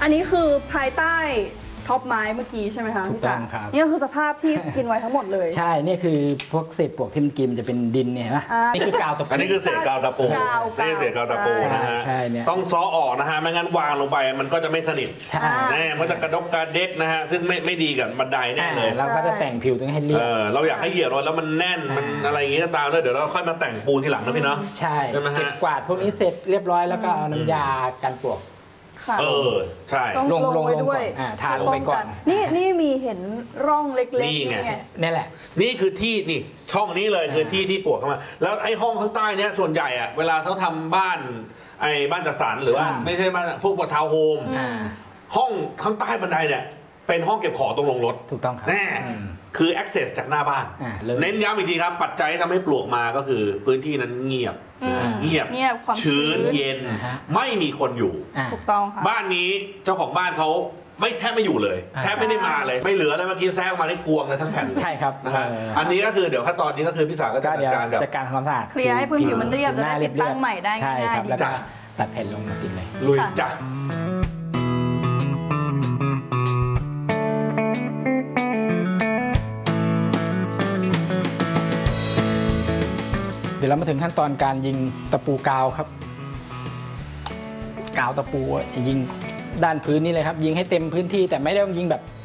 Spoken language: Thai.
นนี้คือภายใต้ท็อปไม้เมื่อกี้ใช่ไหมคะถูกต้องครับนี่ก็คือสภาพที่กินไว้ทั้งหมดเลยใช่นี่คือพวกเศษปลวกที่มันกินจะเป็นดินเนี่ยนะนี่คือกาวตะปูอันนี้คือเศษกาวตะปูกาวนี่คือเศษกาวตะปูนะฮะใช่เนี่ยต้องซ้อออกนะฮะไม่งั้นวางลงไปมันก็จะไม่สนิทใช่แน่มันจะกระดกกระเด็กนะฮะซึ่งไม่ดีกับบันไดแน่เลยเราก็จะแต่งผิวตรงนี้ให้เรียบเราอยากให้เหยียบรถแล้วมันแน่นมันอะไรอย่างงี้ก็ตามเลยเดี๋ยวเราค่อยมาแต่งปูนทีหลังนะพี่เนาะใช่ใช่ไหมฮะเก็บกวาดพวกนี้เสร็จเรียบร้อยแล้วก็เอาน้ำยากันปลวกค่ะใช่ต้องลงไว้ก่ด้วยอนทาลงไปก่อนนี่มีเห็นร่องเล็กๆนี่ไงนี่แหละนี่คือที่นี่ช่องนี้เลยคือที่ที่ปลวกเข้ามาแล้วไอ้ห้องข้างใต้เนี้ยส่วนใหญ่อะเวลาเขาทำบ้านบ้านจัดสรรหรือว่าไม่ใช่บ้านพวกทาวน์โฮม ห้องข้างใต้บันไดเนี่ยเป็นห้องเก็บของตรงลงรถถูกต้องครับแน่คือ access จากหน้าบ้านเลยเน้นย้ำอีกทีครับ ปัจจัยที่ทำให้ปลวกมาก็คือพื้นที่นั้นเงียบเงียบความชื้นเย็น ไม่มีคนอยู่ถูกต้องค่ะบ้านนี้เจ้าของบ้านเขาแทบไม่อยู่เลย แทบไม่ได้มาเลย ไม่เหลือเลยเมื่อกี้แซงมาได้กวงเลยทั้งแผ่นใช่ครับนะฮะอันนี้ก็คือเดี๋ยวขั้นตอนนี้ก็คือพี่สาวก็จะก็จัดเดี๋ยวการกับจัดการทำความสะอาดเคลียร์ให้พื้นผิวมันเรียบหน้าจะได้ติดตั้งใหม่ได้ใช่ครับง่ายๆแล้วก็จ้ะตัดแผ่นลงมาติดเลยลุยจ้ะเดี๋ยวเรามาถึงขั้นตอนการยิงตะปูกาวครับ กาวตะปูยิงด้านพื้นนี่เลยครับ ยิงให้เต็มพื้นที่แต่ไม่ได้ต้องยิงแบบ